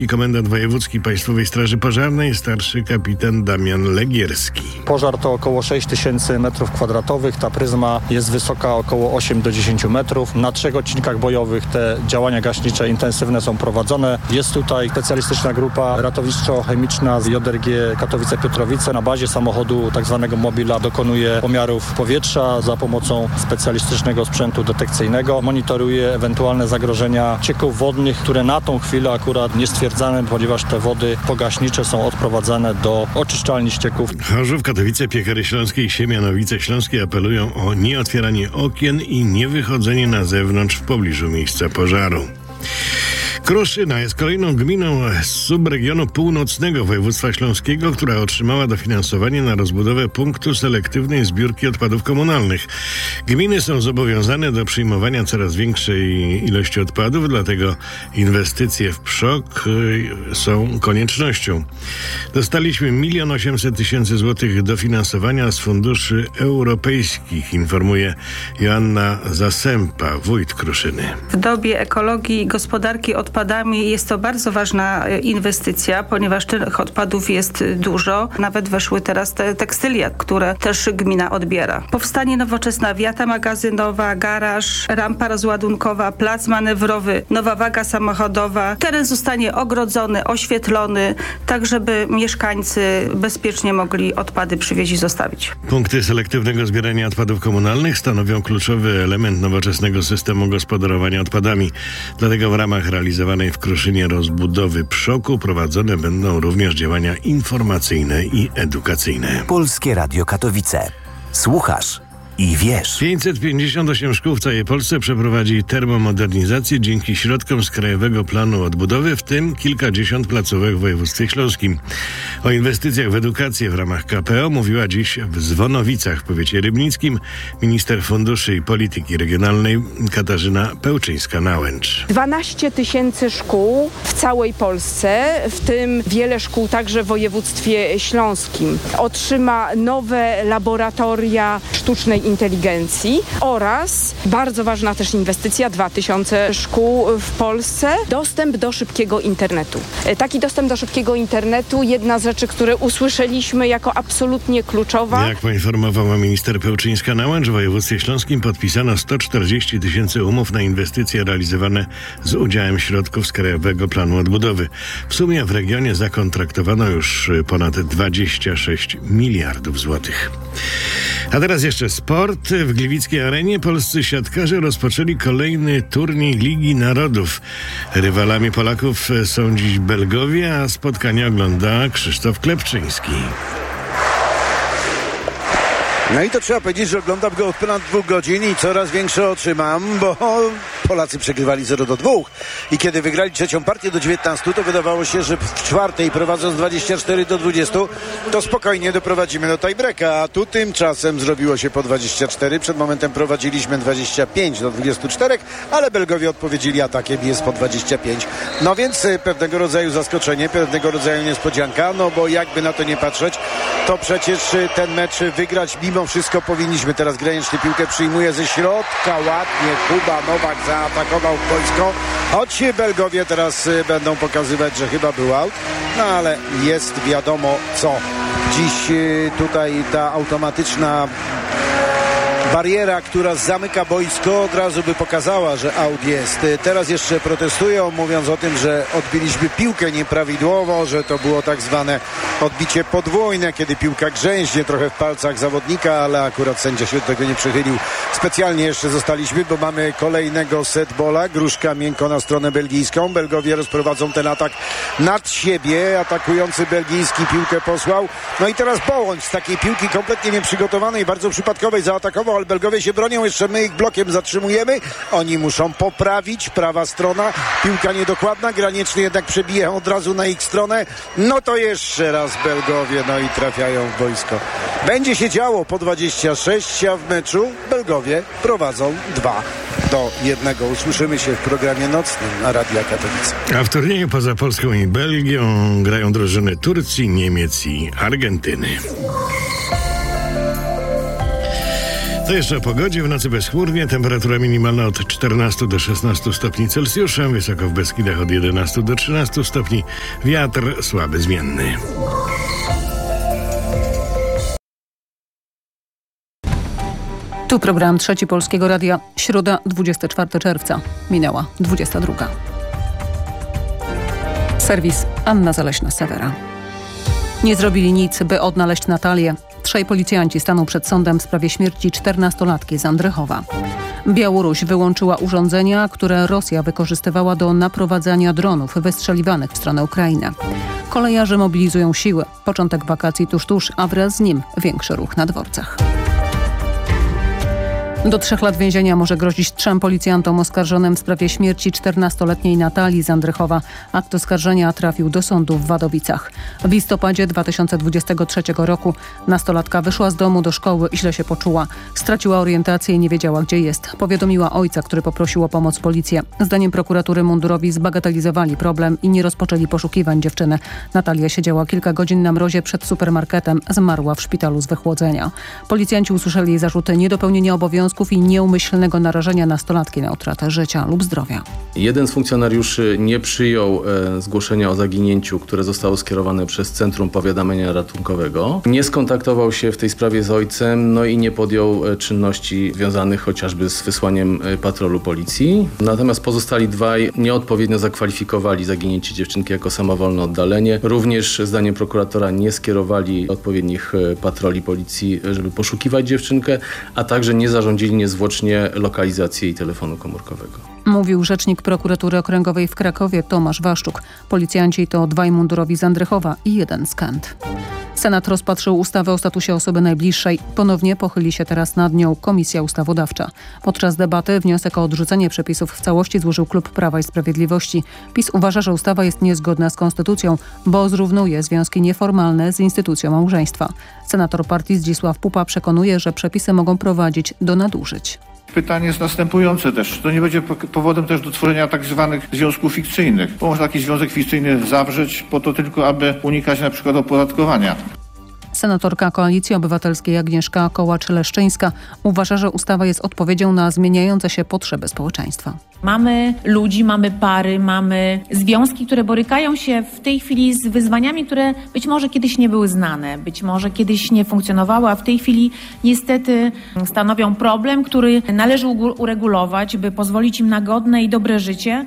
i komendant wojewódzki Państwowej Straży Pożarnej, starszy kapitan Damian Legierski. Pożar to około 6000 m2. Ta pryzma jest wysoka około 8 do 10 metrów. Na 3 odcinkach bojowych te działania gaśnicze intensywne są prowadzone. Jest tutaj specjalistyczna grupa ratowniczo-chemiczna z JRG Katowice-Piotrowice. Na bazie samochodu tak zwanego Mobila dokonuje pomiarów powietrza za pomocą specjalistycznego sprzętu detekcyjnego. Monitoruje ewentualne zagrożenia cieków wodnych, które na tą chwilę akurat nie stwierdzane, ponieważ te wody pogaśnicze są odprowadzane do oczyszczalni ścieków. Chorzów, Katowice, Piekary Śląskie i Siemianowice Śląskie apelują o nieotwieranie okien i niewychodzenie na zewnątrz w pobliżu miejsca pożaru. Kruszyna jest kolejną gminą z subregionu północnego województwa śląskiego, która otrzymała dofinansowanie na rozbudowę punktu selektywnej zbiórki odpadów komunalnych. Gminy są zobowiązane do przyjmowania coraz większej ilości odpadów, dlatego inwestycje w PSZOK są koniecznością. Dostaliśmy 1 800 000 złotych dofinansowania z funduszy europejskich, informuje Joanna Zasępa, wójt Kruszyny. W dobie ekologii i gospodarki odpadami jest to bardzo ważna inwestycja, ponieważ tych odpadów jest dużo. Nawet weszły teraz te tekstylia, które też gmina odbiera. Powstanie nowoczesna wiata magazynowa, garaż, rampa rozładunkowa, plac manewrowy, nowa waga samochodowa. Teren zostanie ogrodzony, oświetlony, tak żeby mieszkańcy bezpiecznie mogli odpady przywieźć i zostawić. Punkty selektywnego zbierania odpadów komunalnych stanowią kluczowy element nowoczesnego systemu gospodarowania odpadami. Dlatego w ramach realizowanej w Kruszynie rozbudowy PSZOK-u prowadzone będą również działania informacyjne i edukacyjne. Polskie Radio Katowice. Słuchasz i wiesz. 558 szkół w całej Polsce przeprowadzi termomodernizację dzięki środkom z Krajowego Planu Odbudowy, w tym kilkadziesiąt placówek w województwie śląskim. O inwestycjach w edukację w ramach KPO mówiła dziś w Zwonowicach w powiecie rybnickim minister funduszy i polityki regionalnej Katarzyna Pełczyńska-Nałęcz. 12 000 szkół w całej Polsce, w tym wiele szkół także w województwie śląskim, otrzyma nowe laboratoria sztucznej inteligencji oraz bardzo ważna też inwestycja, 2000 szkół w Polsce, dostęp do szybkiego internetu. Taki dostęp do szybkiego internetu, jedna z rzeczy, które usłyszeliśmy jako absolutnie kluczowa. Jak poinformowała minister Pełczyńska-Nałęcz, w województwie śląskim podpisano 140 000 umów na inwestycje realizowane z udziałem środków z Krajowego Planu Odbudowy. W sumie w regionie zakontraktowano już ponad 26 miliardów złotych. A teraz jeszcze sport. W gliwickiej arenie polscy siatkarze rozpoczęli kolejny turniej Ligi Narodów. Rywalami Polaków są dziś Belgowie, a spotkanie ogląda Krzysztof Klepczyński. No i to trzeba powiedzieć, że oglądam go od ponad 2 godzin i coraz większe oczy mam, bo Polacy przegrywali 0-2 i kiedy wygrali trzecią partię do 19, to wydawało się, że w czwartej prowadząc 24-20, to spokojnie doprowadzimy do tiebreaka, a tu tymczasem zrobiło się po 24. Przed momentem prowadziliśmy 25-24, ale Belgowie odpowiedzieli atakiem i jest po 25. No więc pewnego rodzaju zaskoczenie, pewnego rodzaju niespodzianka, no bo jakby na to nie patrzeć, to przecież ten mecz wygrać mimo wszystko powinniśmy. Teraz granicznie piłkę przyjmuje ze środka, ładnie Kuba Nowak zaatakował boisko, choć Belgowie teraz będą pokazywać, że chyba był out, no ale jest wiadomo co. Dziś tutaj ta automatyczna bariera, która zamyka boisko, od razu by pokazała, że out jest. Teraz jeszcze protestują, mówiąc o tym, że odbiliśmy piłkę nieprawidłowo, że to było tak zwane odbicie podwójne, kiedy piłka grzęźnie trochę w palcach zawodnika, ale akurat sędzia się do tego nie przychylił. Specjalnie jeszcze zostaliśmy, bo mamy kolejnego setbola. Gruszka miękko na stronę belgijską. Belgowie rozprowadzą ten atak nad siebie. Atakujący belgijski piłkę posłał. No i teraz Bołoń z takiej piłki kompletnie nieprzygotowanej, bardzo przypadkowej zaatakował, ale Belgowie się bronią. Jeszcze my ich blokiem zatrzymujemy. Oni muszą poprawić. Prawa strona. Piłka niedokładna. Graniczny jednak przebije od razu na ich stronę. No to jeszcze raz Belgowie. No i trafiają w boisko. Będzie się działo po 26, a w meczu Belgowie prowadzą 2-1. Usłyszymy się w programie nocnym na Radia Katowice. A w turnieju poza Polską i Belgią grają drużyny Turcji, Niemiec i Argentyny. To jeszcze o pogodzie. W nocy bezchmurnie, temperatura minimalna od 14 do 16 stopni Celsjusza, wysoko w Beskidach od 11 do 13 stopni, wiatr słaby zmienny. Tu program Trzeci Polskiego Radia, środa 24 czerwca, minęła 22. Serwis Anna Zaleśna-Sewera. Nie zrobili nic, by odnaleźć Natalię. 3 policjanci staną przed sądem w sprawie śmierci 14-latki z Andrychowa. Białoruś wyłączyła urządzenia, które Rosja wykorzystywała do naprowadzania dronów wystrzeliwanych w stronę Ukrainy. Kolejarze mobilizują siły. Początek wakacji tuż, a wraz z nim większy ruch na dworcach. Do 3 lat więzienia może grozić 3 policjantom oskarżonym w sprawie śmierci 14-letniej Natalii z Andrychowa. Akt oskarżenia trafił do sądu w Wadowicach. W listopadzie 2023 roku nastolatka wyszła z domu do szkoły i źle się poczuła. Straciła orientację i nie wiedziała, gdzie jest. Powiadomiła ojca, który poprosił o pomoc policję. Zdaniem prokuratury mundurowi zbagatelizowali problem i nie rozpoczęli poszukiwań dziewczyny. Natalia siedziała kilka godzin na mrozie przed supermarketem. Zmarła w szpitalu z wychłodzenia. Policjanci usłyszeli zarzuty niedopełnienia obowiązków i nieumyślnego narażenia nastolatki na utratę życia lub zdrowia. Jeden z funkcjonariuszy nie przyjął zgłoszenia o zaginięciu, które zostało skierowane przez Centrum Powiadamiania Ratunkowego. Nie skontaktował się w tej sprawie z ojcem, no i nie podjął czynności związanych chociażby z wysłaniem patrolu policji. Natomiast pozostali 2 nieodpowiednio zakwalifikowali zaginięcie dziewczynki jako samowolne oddalenie. Również zdaniem prokuratora nie skierowali odpowiednich patroli policji, żeby poszukiwać dziewczynkę, a także nie zarządzili niezwłocznie lokalizacji jej telefonu komórkowego. Mówił rzecznik prokuratury okręgowej w Krakowie Tomasz Waszczuk. Policjanci to 2 mundurowi z Andrychowa i 1 z Kęt. Senat rozpatrzył ustawę o statusie osoby najbliższej. Ponownie pochyli się teraz nad nią Komisja Ustawodawcza. Podczas debaty wniosek o odrzucenie przepisów w całości złożył Klub Prawa i Sprawiedliwości. PiS uważa, że ustawa jest niezgodna z konstytucją, bo zrównuje związki nieformalne z instytucją małżeństwa. Senator partii Zdzisław Pupa przekonuje, że przepisy mogą prowadzić do nadużyć. Pytanie jest następujące też. Czy to nie będzie powodem też do tworzenia tak zwanych związków fikcyjnych? Bo można taki związek fikcyjny zawrzeć po to tylko, aby unikać na przykład opodatkowania. Senatorka Koalicji Obywatelskiej Agnieszka Kołacz-Leszczyńska uważa, że ustawa jest odpowiedzią na zmieniające się potrzeby społeczeństwa. Mamy ludzi, mamy pary, mamy związki, które borykają się w tej chwili z wyzwaniami, które być może kiedyś nie były znane, być może kiedyś nie funkcjonowały, a w tej chwili niestety stanowią problem, który należy uregulować, by pozwolić im na godne i dobre życie.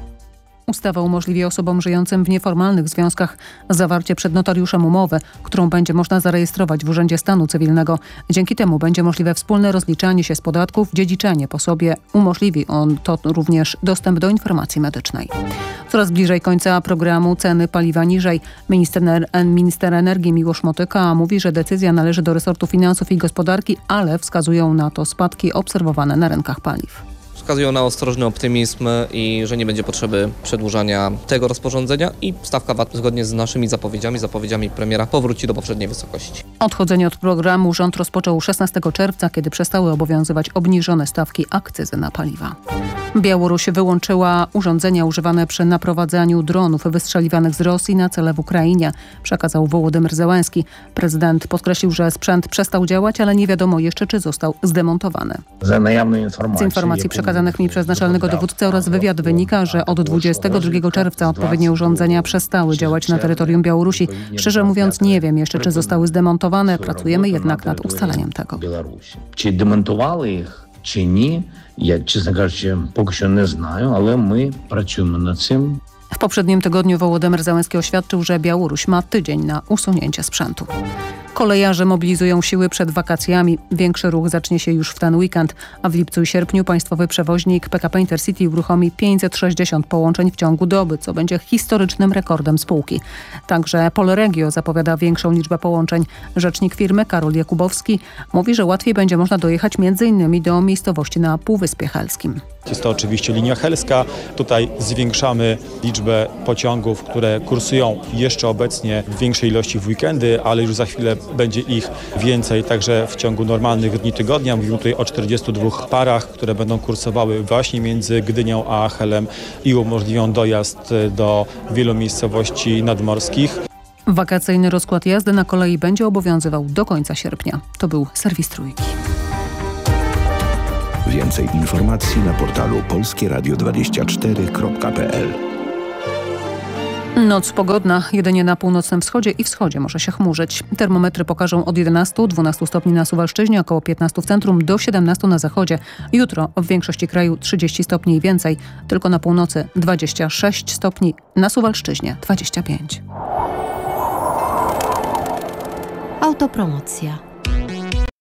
Ustawa umożliwi osobom żyjącym w nieformalnych związkach zawarcie przed notariuszem umowy, którą będzie można zarejestrować w Urzędzie Stanu Cywilnego. Dzięki temu będzie możliwe wspólne rozliczanie się z podatków, dziedziczenie po sobie. Umożliwi on to również dostęp do informacji medycznej. Coraz bliżej końca programu ceny paliwa niżej. Minister energii Miłosz Motyka mówi, że decyzja należy do resortu finansów i gospodarki, ale wskazują na to spadki obserwowane na rynkach paliw. Wskazują na ostrożny optymizm i że nie będzie potrzeby przedłużania tego rozporządzenia i stawka VAT zgodnie z naszymi zapowiedziami premiera powróci do poprzedniej wysokości. Odchodzenie od programu rząd rozpoczął 16 czerwca, kiedy przestały obowiązywać obniżone stawki akcyzy na paliwa. Białoruś wyłączyła urządzenia używane przy naprowadzaniu dronów wystrzeliwanych z Rosji na cele w Ukrainie, przekazał Wołodymyr Zełenski. Prezydent podkreślił, że sprzęt przestał działać, ale nie wiadomo jeszcze, czy został zdemontowany. Z informacji przekazanych mi przez naczelnego dowódcę oraz wywiad wynika, że od 22 czerwca odpowiednie urządzenia przestały działać na terytorium Białorusi. Szczerze mówiąc, nie wiem jeszcze, czy zostały zdemontowane. Pracujemy jednak nad ustaleniem tego. Czy demontowali ich, czy nie? Ja, чесно кажучи, поки що не знаю, але ми працюємо над цим. W poprzednim tygodniu Wołodymyr Zełenski oświadczył, że Białoruś ma tydzień na usunięcie sprzętu. Kolejarze mobilizują siły przed wakacjami. Większy ruch zacznie się już w ten weekend, a w lipcu i sierpniu państwowy przewoźnik PKP Intercity uruchomi 560 połączeń w ciągu doby, co będzie historycznym rekordem spółki. Także Polregio zapowiada większą liczbę połączeń. Rzecznik firmy Karol Jakubowski mówi, że łatwiej będzie można dojechać m.in. do miejscowości na Półwyspie Helskim. Jest to oczywiście linia helska. Tutaj zwiększamy liczbę pociągów, które kursują jeszcze obecnie w większej ilości w weekendy, ale już za chwilę będzie ich więcej, także w ciągu normalnych dni tygodnia. Mówimy tutaj o 42 parach, które będą kursowały właśnie między Gdynią a Achelem i umożliwią dojazd do wielu miejscowości nadmorskich. Wakacyjny rozkład jazdy na kolei będzie obowiązywał do końca sierpnia. To był serwis Trójki. Więcej informacji na portalu polskieradio24.pl. Noc pogodna, jedynie na północnym wschodzie i wschodzie może się chmurzyć. Termometry pokażą od 11-12 stopni na Suwalszczyźnie, około 15 w centrum, do 17 na zachodzie. Jutro w większości kraju 30 stopni i więcej, tylko na północy 26 stopni, na Suwalszczyźnie 25. Autopromocja.